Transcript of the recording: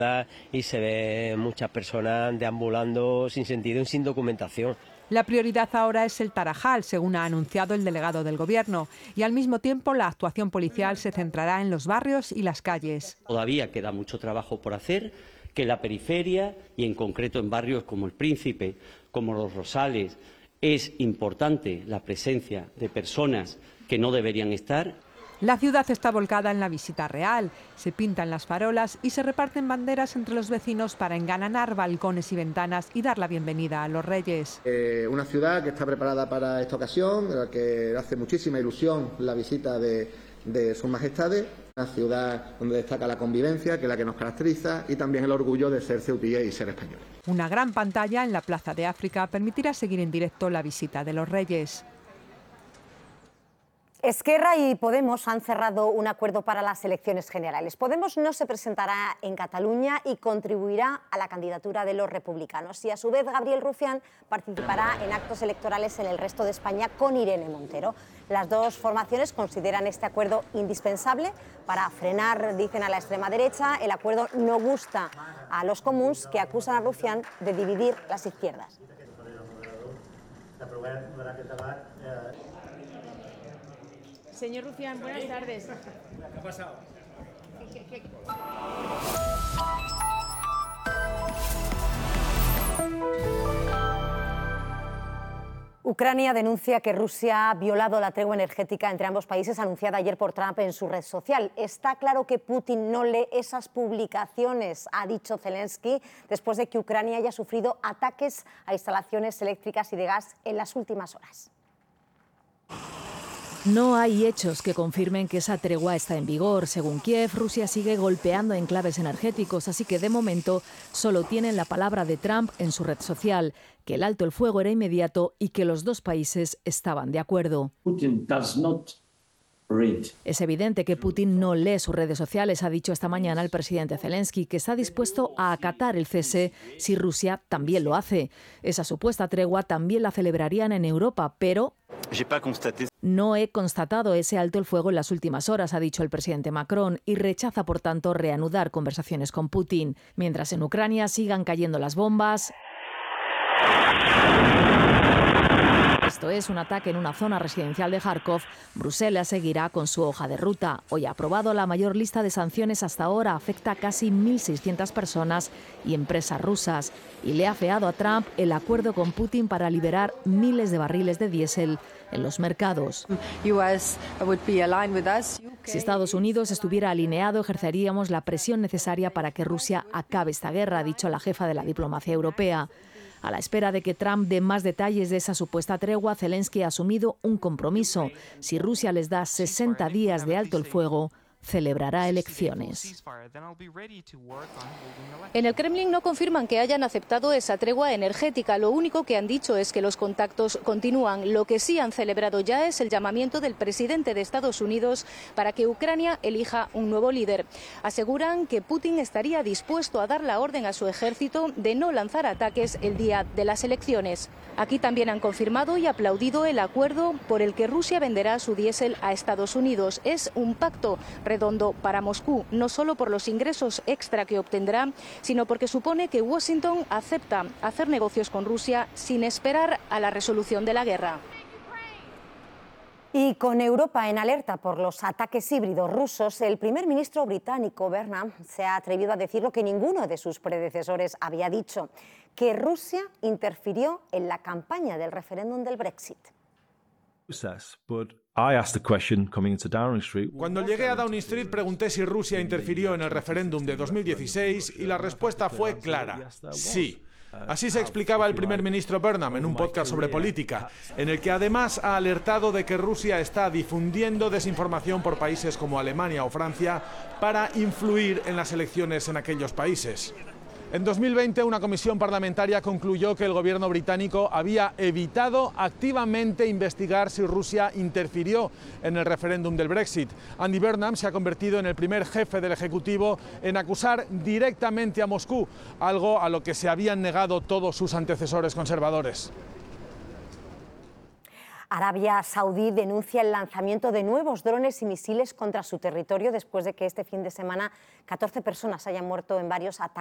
Y se ve muchas personas deambulando sin sentido y sin documentación. La prioridad ahora es el Tarajal, según ha anunciado el delegado del Gobierno, y al mismo tiempo la actuación policial se centrará en los barrios y las calles. Todavía queda mucho trabajo por hacer, que la periferia, y en concreto en barrios como El Príncipe, como Los Rosales, es importante la presencia de personas que no deberían estar. La ciudad está volcada en la visita real, se pintan las farolas y se reparten banderas entre los vecinos para engalanar balcones y ventanas y dar la bienvenida a los Reyes. Una ciudad que está preparada para esta ocasión, en la que hace muchísima ilusión la visita de sus majestades. Una ciudad donde destaca la convivencia, que es la que nos caracteriza, y también el orgullo de ser ceutí y ser español. Una gran pantalla en la Plaza de África permitirá seguir en directo la visita de los Reyes. Esquerra y Podemos han cerrado un acuerdo para las elecciones generales. Podemos no se presentará en Cataluña y contribuirá a la candidatura de los republicanos. Y a su vez Gabriel Rufián participará en actos electorales en el resto de España con Irene Montero. Las dos formaciones consideran este acuerdo indispensable para frenar, dicen, a la extrema derecha. El acuerdo no gusta a los comuns, que acusan a Rufián de dividir las izquierdas. Señor Rufián, buenas tardes. ¿Qué ha pasado? Ucrania denuncia que Rusia ha violado la tregua energética entre ambos países anunciada ayer por Trump en su red social. Está claro que Putin no lee esas publicaciones, ha dicho Zelensky, después de que Ucrania haya sufrido ataques a instalaciones eléctricas y de gas en las últimas horas. No hay hechos que confirmen que esa tregua está en vigor. Según Kiev, Rusia sigue golpeando enclaves energéticos, así que de momento solo tienen la palabra de Trump en su red social, que el alto el fuego era inmediato y que los dos países estaban de acuerdo. Es evidente que Putin no lee sus redes sociales, ha dicho esta mañana el presidente Zelensky, que está dispuesto a acatar el cese si Rusia también lo hace. Esa supuesta tregua también la celebrarían en Europa, pero no he constatado ese alto el fuego en las últimas horas, ha dicho el presidente Macron, y rechaza, por tanto, reanudar conversaciones con Putin. Mientras en Ucrania sigan cayendo las bombas. Esto es un ataque en una zona residencial de Kharkov. Bruselas seguirá con su hoja de ruta. Hoy ha aprobado la mayor lista de sanciones hasta ahora. Afecta a casi 1.600 personas y empresas rusas. Y le ha afeado a Trump el acuerdo con Putin para liberar miles de barriles de diésel en los mercados. Si Estados Unidos estuviera alineado, ejerceríamos la presión necesaria para que Rusia acabe esta guerra, ha dicho la jefa de la diplomacia europea. A la espera de que Trump dé más detalles de esa supuesta tregua, Zelensky ha asumido un compromiso. Si Rusia les da 60 días de alto el fuego, celebrará elecciones. En el Kremlin no confirman que hayan aceptado esa tregua energética. Lo único que han dicho es que los contactos continúan. Lo que sí han celebrado ya es el llamamiento del presidente de Estados Unidos para que Ucrania elija un nuevo líder. Aseguran que Putin estaría dispuesto a dar la orden a su ejército de no lanzar ataques el día de las elecciones. Aquí también han confirmado y aplaudido el acuerdo por el que Rusia venderá su diésel a Estados Unidos. Es un pacto redondo para Moscú, no solo por los ingresos extra que obtendrá, sino porque supone que Washington acepta hacer negocios con Rusia sin esperar a la resolución de la guerra. Y con Europa en alerta por los ataques híbridos rusos, el primer ministro británico Burnham se ha atrevido a decir lo que ninguno de sus predecesores había dicho, que Rusia interfirió en la campaña del referéndum del Brexit. Cuando llegué a Downing Street pregunté si Rusia interfirió en el referéndum de 2016 y la respuesta fue clara, sí. Así se explicaba el primer ministro Burnham en un podcast sobre política, en el que además ha alertado de que Rusia está difundiendo desinformación por países como Alemania o Francia para influir en las elecciones en aquellos países. En 2020, una comisión parlamentaria concluyó que el gobierno británico había evitado activamente investigar si Rusia interfirió en el referéndum del Brexit. Andy Burnham se ha convertido en el primer jefe del Ejecutivo en acusar directamente a Moscú, algo a lo que se habían negado todos sus antecesores conservadores. Arabia Saudí denuncia el lanzamiento de nuevos drones y misiles contra su territorio después de que este fin de semana 14 personas hayan muerto en varios ataques